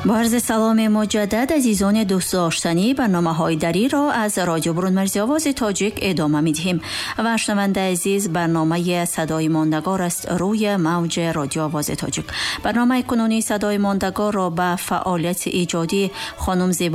با عرض سلام مجدد عزیزان دوست داشتنی، برنامه‌های دری را از رادیو برون مرزی آواز تاجیک ادامه می‌دهیم و شنونده عزیز، برنامه صدای ماندگار است روی موج رادیو آواز تاجیک. برنامه کنونی صدای ماندگار را به فعالیت ایجادی خانم زیبا